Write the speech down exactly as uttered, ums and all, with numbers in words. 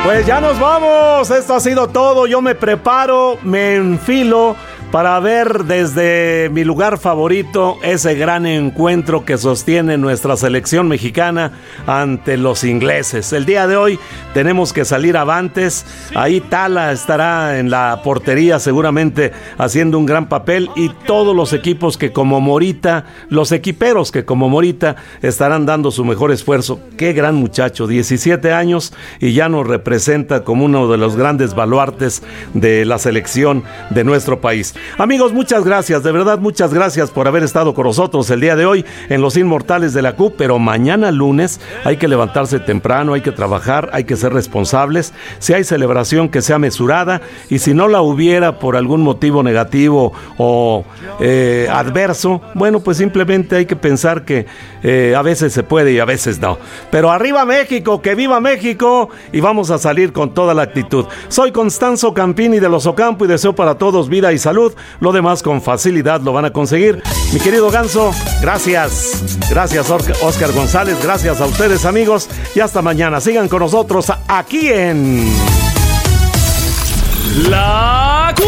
Pues ya nos vamos, esto ha sido todo, yo me preparo, me enfilo para ver desde mi lugar favorito ese gran encuentro que sostiene nuestra selección mexicana ante los ingleses. El día de hoy tenemos que salir avantes, ahí Tala estará en la portería seguramente haciendo un gran papel y todos los equipos que como Morita, los equiperos que como Morita estarán dando su mejor esfuerzo. Qué gran muchacho, diecisiete años y ya nos representa como uno de los grandes baluartes de la selección de nuestro país. Amigos, muchas gracias, de verdad muchas gracias por haber estado con nosotros el día de hoy en Los Inmortales de la C U, pero mañana lunes hay que levantarse temprano, hay que trabajar, hay que ser responsables. Si hay celebración, que sea mesurada, y si no la hubiera por algún motivo negativo o eh, adverso, bueno, pues simplemente hay que pensar que eh, a veces se puede y a veces no. Pero arriba México, que viva México, y vamos a salir con toda la actitud. Soy Constanzo Campini de Los Ocampo y deseo para todos vida y salud. Lo demás con facilidad lo van a conseguir. Mi querido Ganso, gracias. Gracias Oscar González, gracias a ustedes amigos y hasta mañana. Sigan con nosotros aquí en La